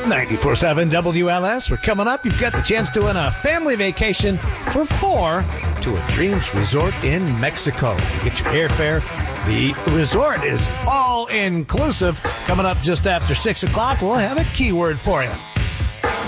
94.7 WLS. We're coming up. You've got the chance to win a family vacation for 4 to a Dreams Resort in Mexico. You get your airfare. The resort is all inclusive. Coming up just after 6 o'clock, we'll have a keyword for you.